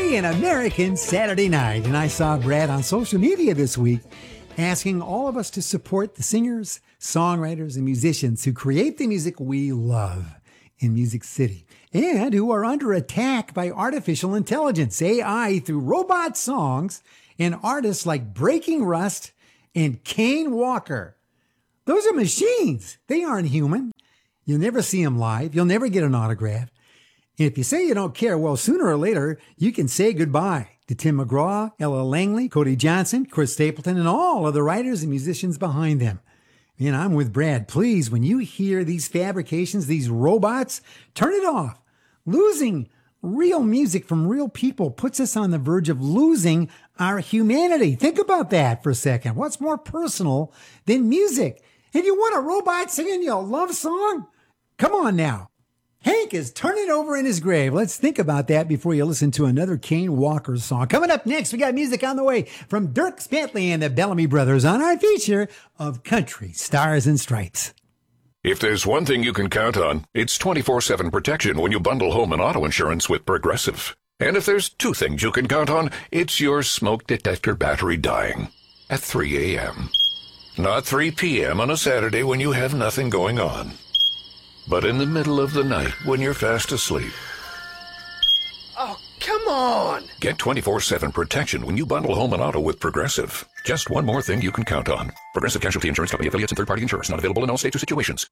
an American Saturday night, and I saw Brad on social media this week asking all of us to support the singers, songwriters, and musicians who create the music we love in Music City and who are under attack by artificial intelligence, AI, through robot songs and artists like Breaking Rust and Kane Walker. Those are machines. They aren't human. You'll never see them live. You'll never get an autograph. And if you say you don't care, well, sooner or later, you can say goodbye to Tim McGraw, Ella Langley, Cody Johnson, Chris Stapleton, and all of the writers and musicians behind them. And I'm with Brad. Please, when you hear these fabrications, these robots, turn it off. Losing real music from real people puts us on the verge of losing our humanity. Think about that for a second. What's more personal than music? And you want a robot singing you a love song? Come on now. Hank is turning over in his grave. Let's think about that before you listen to another Kane Walker song. Coming up next, we got music on the way from Dirk Bentley and the Bellamy Brothers on our feature of Country Stars and Stripes. If there's one thing you can count on, it's 24/7 protection when you bundle home and auto insurance with Progressive. And if there's two things you can count on, it's your smoke detector battery dying at 3 a.m. Not 3 p.m. on a Saturday when you have nothing going on, but in the middle of the night when you're fast asleep. Oh, come on! Get 24/7 protection when you bundle home and auto with Progressive. Just one more thing you can count on. Progressive Casualty Insurance Company, affiliates, and third-party insurers. Not available in all states or situations.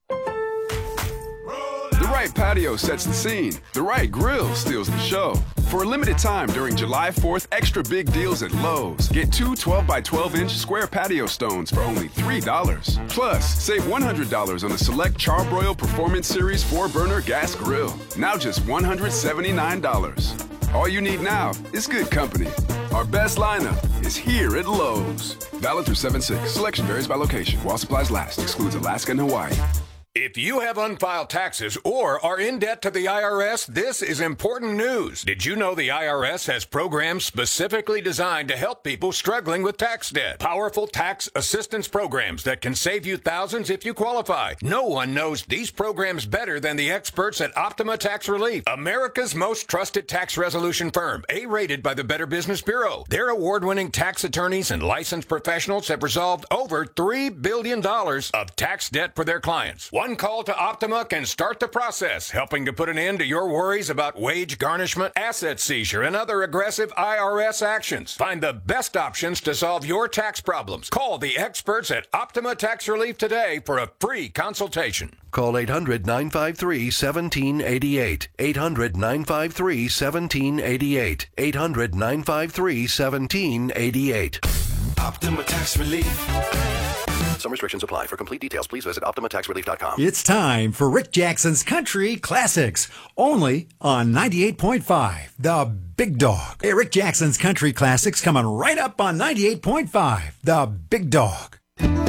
The right patio sets the scene. The right grill steals the show. For a limited time during July 4th, extra big deals at Lowe's. Get two 12x12-inch square patio stones for only $3. Plus, save $100 on the select Charbroil Performance Series 4-burner gas grill. Now just $179. All you need now is good company. Our best lineup is here at Lowe's. Valid through 7/6. Selection varies by location. While supplies last. Excludes Alaska and Hawaii. If you have unfiled taxes or are in debt to the IRS, this is important news. Did you know the IRS has programs specifically designed to help people struggling with tax debt? Powerful tax assistance programs that can save you thousands if you qualify. No one knows these programs better than the experts at Optima Tax Relief, America's most trusted tax resolution firm, A-rated by the Better Business Bureau. Their award-winning tax attorneys and licensed professionals have resolved over $3 billion of tax debt for their clients. One call to Optima can start the process, helping to put an end to your worries about wage garnishment, asset seizure, and other aggressive IRS actions. Find the best options to solve your tax problems. Call the experts at Optima Tax Relief today for a free consultation. Call 800-953-1788. 800-953-1788. 800-953-1788. Optima Tax Relief. Some restrictions apply. For complete details, please visit OptimaTaxRelief.com. It's time for Rick Jackson's Country Classics, only on 98.5, The Big Dog. Hey, Rick Jackson's Country Classics coming right up on 98.5, The Big Dog.